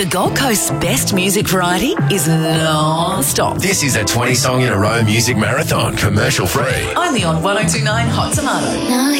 The Gold Coast's best music variety is non-stop. This is a 20-song-in-a-row music marathon, commercial free. Only on 102.9 Hot Tomato. Now